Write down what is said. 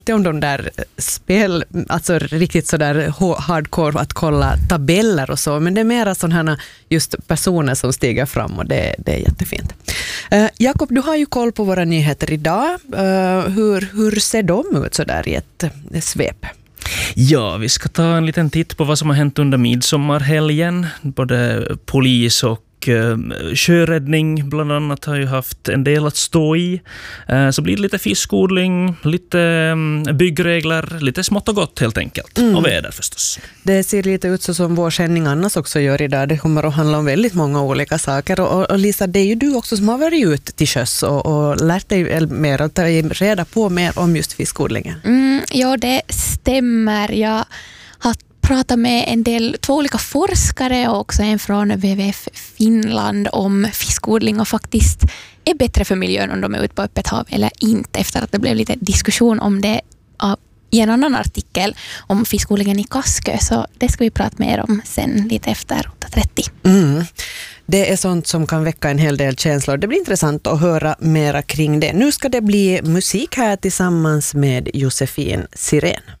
om de där spel, alltså riktigt sådär hardcore att kolla tabeller och så, men det är mera sådana just personer som stiger fram och det är jättefint. Jakob, du har ju koll på våra nyheter idag. Hur ser de ut sådär i ett svep? Ja, vi ska ta en liten titt på vad som har hänt under midsommarhelgen. Både polis och sjöräddning bland annat har ju haft en del att stå i. Så blir det lite fiskodling, lite byggregler, lite smått och gott helt enkelt. Och väder förstås. Det ser lite ut så som vår sändning annars också gör idag. Det kommer att handla om väldigt många olika saker. Och Lisa, det är ju du också som har varit ut till sjöss och lärt dig mer och tagit reda på mer om just fiskodlingen. Ja, det stämmer. Jag har pratat med två olika forskare och också en från WWF Finland om fiskodling och faktiskt är bättre för miljön om de är ute på öppet hav eller inte, efter att det blev lite diskussion om det i en annan artikel om fiskodlingen i Kaskö, så det ska vi prata mer om sen lite efter 8:30. Det är sånt som kan väcka en hel del känslor. Det blir intressant att höra mera kring det. Nu ska det bli musik här tillsammans med Josefin Sirén.